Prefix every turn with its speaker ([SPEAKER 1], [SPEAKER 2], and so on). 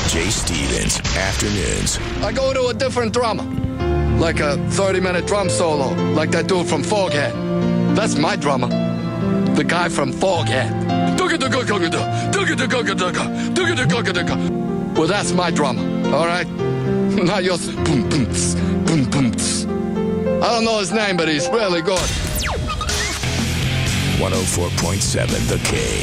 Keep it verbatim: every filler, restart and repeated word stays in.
[SPEAKER 1] Jay Stevens, afternoons.
[SPEAKER 2] I go to a different drummer. Like a thirty-minute drum solo, like that dude from Foghat. That's my drummer. The guy from Foghat. Well, that's my drummer, all right? Not yours. Boom, boom, tss, boom, boom, tss. I don't know his name, but he's really good.
[SPEAKER 1] one oh four point seven The K.